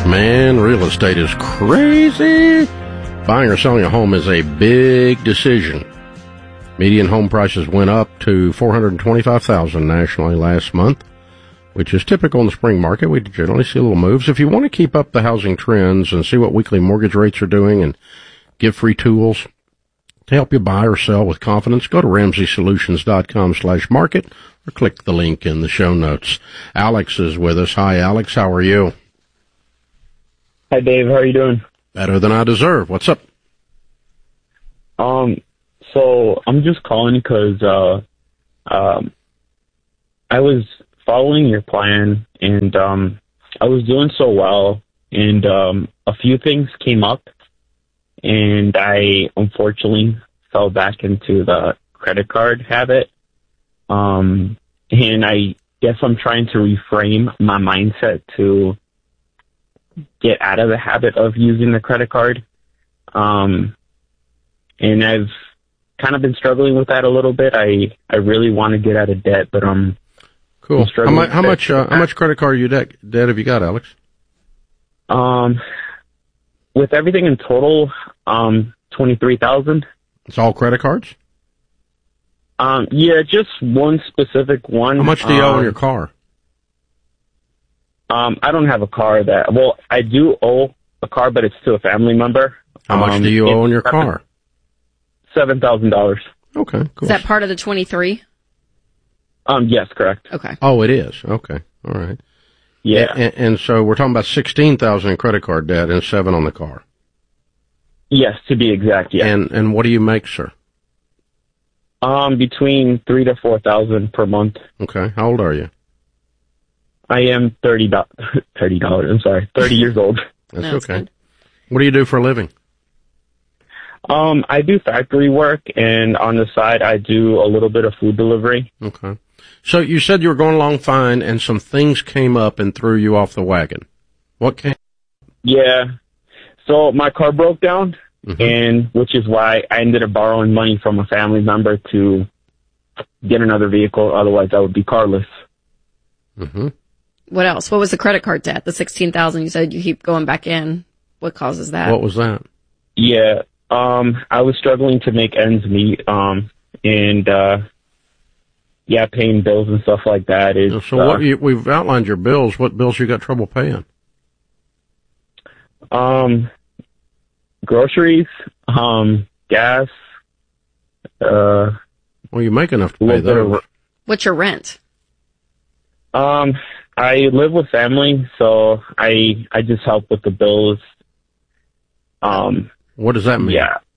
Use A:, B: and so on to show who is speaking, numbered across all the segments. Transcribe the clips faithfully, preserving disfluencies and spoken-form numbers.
A: man. Real estate is crazy. Buying or selling a home is a big decision. Median home prices went up to four hundred twenty-five thousand dollars nationally last month, which is typical in the spring market. We generally see little moves. If you want to keep up the housing trends and see what weekly mortgage rates are doing and get free tools to help you buy or sell with confidence, go to ramsey solutions dot com slash market or click the link in the show notes. Alex is with us. Hi, Alex. How are you?
B: Hi, Dave. How are you doing?
A: Better than I deserve. What's up?
B: Um, so I'm just calling because uh, um, I was following your plan, and um, I was doing so well, and um, a few things came up, and I unfortunately fell back into the credit card habit. Um, and I guess I'm trying to reframe my mindset to get out of the habit of using the credit card. Um, and I've kind of been struggling with that a little bit. I, I really want to get out of debt, but I'm
A: cool.
B: I'm
A: How much, how
B: with
A: much, uh, how much credit card you debt, debt have you got, Alex?
B: Um, with everything in total, um, twenty-three thousand.
A: It's all credit cards?
B: Um, yeah, just one specific one.
A: How much do you
B: um,
A: owe on your car?
B: Um, I don't have a car that, well, I do owe a car, but it's to a family member.
A: How much
B: um,
A: do you owe on your car?
B: seven thousand dollars.
A: Okay, cool.
C: Is that part of the twenty-three?
B: Um, yes, correct.
C: Okay.
A: Oh, it is. Okay. All right.
B: Yeah.
A: And, and so we're talking about sixteen thousand in credit card debt and seven on the car.
B: Yes, to be exact, yeah.
A: And, and what do you make, sir?
B: Um, between three to four thousand per month.
A: Okay. How old are you?
B: I am thirty dollars, thirty dollars, I'm sorry, thirty years old.
A: That's
C: No, that's
A: okay.
C: good.
A: What do you do for a living?
B: Um, I do factory work, and on the side, I do a little bit of food delivery.
A: Okay. So you said you were going along fine and some things came up and threw you off the wagon. What came?
B: Yeah. So my car broke down,
A: Mm-hmm.
B: and which is why I ended up borrowing money from a family member to get another vehicle. Otherwise, I would be carless.
A: Mm-hmm.
C: What else? What was the credit card debt? The sixteen thousand you said you keep going back in. What causes that?
A: What was that?
B: Yeah. Um, I was struggling to make ends meet. Um, and, uh, yeah, paying bills and stuff like that is,
A: So
B: uh,
A: what you, we've outlined your bills. What bills you got trouble paying?
B: um, groceries, um, gas, uh,
A: Well, you make enough to
B: a
A: pay
B: little bit
A: those.
B: of,
C: What's your rent?
B: um, I live with family, so I, I just help with the bills. Um,
A: What does that mean?
B: yeah.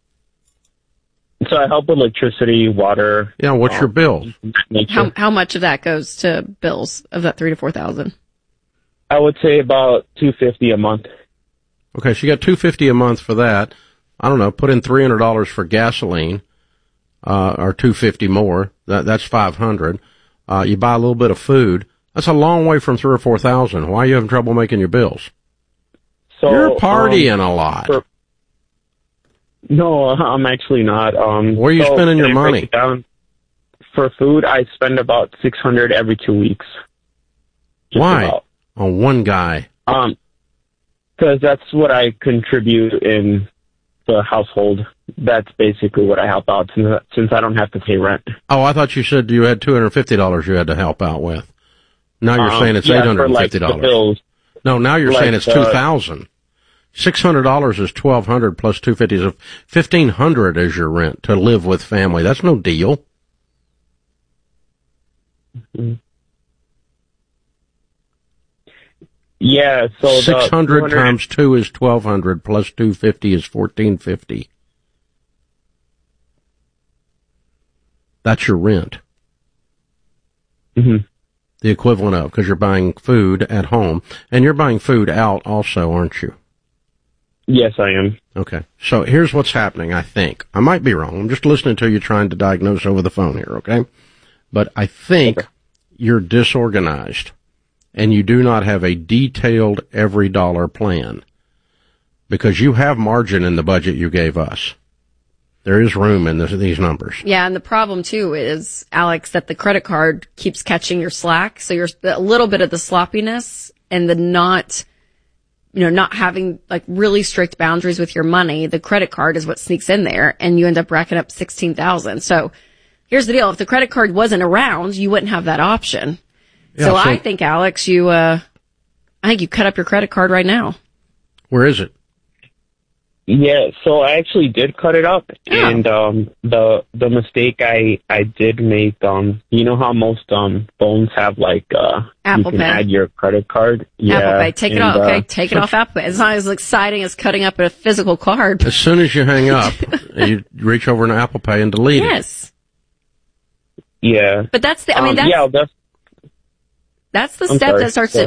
B: So I help with electricity, water.
A: Yeah, what's your
B: um,
A: bills?
B: nature.
C: How how much of that goes to bills of that three to four thousand?
B: I would say about two fifty a month.
A: Okay, so you got two fifty a month for that. I don't know. Put in three hundred dollars for gasoline, uh, or two fifty more. That that's five hundred. Uh, you buy a little bit of food. That's a long way from three or four thousand. Why are you having trouble making your bills?
B: So
A: You're partying
B: um,
A: a lot.
B: for- No, I'm actually not. Um,
A: Where are you
B: so
A: spending your
B: can I break
A: money?
B: it down? For food, I spend about six hundred every two weeks. Just
A: Why?
B: about.
A: On one guy.
B: Um, because that's what I contribute in the household. That's basically what I help out since, since I don't have to pay rent.
A: Oh, I thought you said you had two hundred fifty dollars you had to help out with. Now you're
B: Um,
A: saying it's
B: yeah,
A: eight hundred
B: for, like,
A: fifty
B: the
A: dollars.
B: bills.
A: No, now you're
B: like,
A: saying it's
B: uh,
A: two thousand dollars. six hundred dollars is twelve hundred dollars plus two hundred fifty dollars. So fifteen hundred dollars is your rent to live with family. That's no deal.
B: Mhm. Yeah, so the
A: six hundred
B: two hundred
A: times two is twelve hundred plus two hundred fifty is fourteen fifty. That's your rent.
B: Mhm.
A: The equivalent of, because you're buying food at home and you're buying food out also, aren't you?
B: Yes, I am.
A: Okay. So here's what's happening, I think. I might be wrong. I'm just listening to you trying to diagnose over the phone here, okay? But I think
B: Okay.
A: you're disorganized and you do not have a detailed every dollar plan because you have margin in the budget you gave us. There is room in this, these numbers.
C: Yeah, and the problem too is, Alex, that the credit card keeps catching your slack. So you're a little bit of the sloppiness and the not you know, not having like really strict boundaries with your money, the credit card is what sneaks in there and you end up racking up sixteen thousand. So here's the deal. If the credit card wasn't around, you wouldn't have that option.
A: Yeah,
C: so,
A: so
C: I think, Alex, you, uh, I think you cut up your credit card right now.
A: Where is it?
B: Yeah, so I actually did cut it up,
C: Oh.
B: and um, the the mistake I I did make, um, you know how most um phones have like uh
C: Apple
B: you can
C: Pay.
B: add your credit card. Yeah,
C: Apple Pay. Take it
B: and,
C: off. Okay.
B: uh,
C: Take it off Apple Pay. It's not as exciting as cutting up a physical card.
A: As soon as you hang up, you reach over to Apple Pay and delete it.
C: Yes.
B: Yeah,
C: But that's the, I mean,
B: um,
C: that's,
B: yeah, that's
C: that's the
B: I'm
C: step
B: sorry.
C: that starts
B: Go
C: to